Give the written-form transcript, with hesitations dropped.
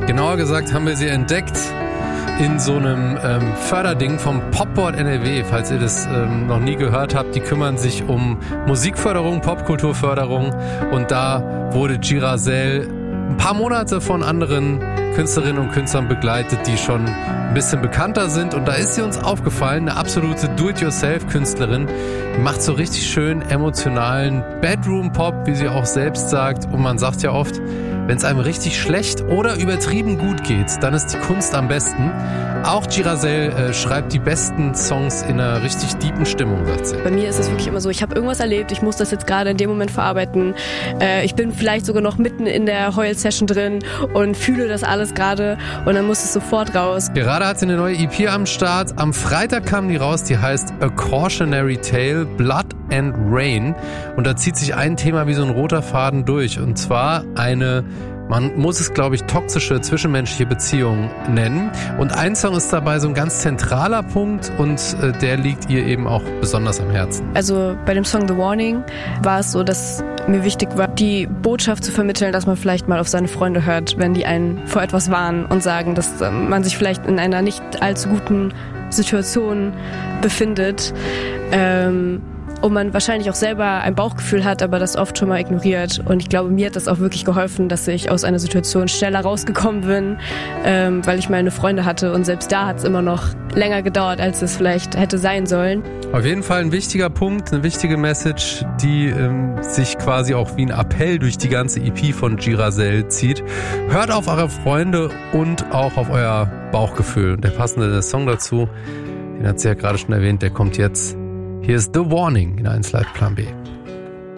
Genauer gesagt haben wir sie entdeckt in so einem Förderding vom Popboard NRW, falls ihr das noch nie gehört habt. Die kümmern sich um Musikförderung, Popkulturförderung und da wurde Girazelle ein paar Monate von anderen Künstlerinnen und Künstlern begleitet, die schon ein bisschen bekannter sind und da ist sie uns aufgefallen, eine absolute Do-it-yourself-Künstlerin, die macht so richtig schön emotionalen Bedroom-Pop, wie sie auch selbst sagt und man sagt ja oft, wenn es einem richtig schlecht oder übertrieben gut geht, dann ist die Kunst am besten. Auch Girazelle schreibt die besten Songs in einer richtig deepen Stimmung, sagt sie. Bei mir ist es wirklich immer so, ich habe irgendwas erlebt, ich muss das jetzt gerade in dem Moment verarbeiten. Ich bin vielleicht sogar noch mitten in der Heul-Session drin und fühle das alles gerade und dann muss es sofort raus. Gerade hat sie eine neue EP am Start. Am Freitag kam die raus, die heißt A Cautionary Tale, Blood and Rain. Und da zieht sich ein Thema wie so ein roter Faden durch. Und zwar eine, man muss es, glaube ich, toxische zwischenmenschliche Beziehung nennen. Und ein Song ist dabei so ein ganz zentraler Punkt und der liegt ihr eben auch besonders am Herzen. Also bei dem Song The Warning war es so, dass mir wichtig war, die Botschaft zu vermitteln, dass man vielleicht mal auf seine Freunde hört, wenn die einen vor etwas warnen und sagen, dass man sich vielleicht in einer nicht allzu guten Situation befindet. Und man wahrscheinlich auch selber ein Bauchgefühl hat, aber das oft schon mal ignoriert. Und ich glaube, mir hat das auch wirklich geholfen, dass ich aus einer Situation schneller rausgekommen bin, weil ich meine Freunde hatte. Und selbst da hat es immer noch länger gedauert, als es vielleicht hätte sein sollen. Auf jeden Fall ein wichtiger Punkt, eine wichtige Message, die sich quasi auch wie ein Appell durch die ganze EP von Girazelle zieht. Hört auf eure Freunde und auch auf euer Bauchgefühl. Der passende Song dazu, den hat sie ja gerade schon erwähnt, der kommt jetzt. Hier ist The Warning in 1 Live Plan B.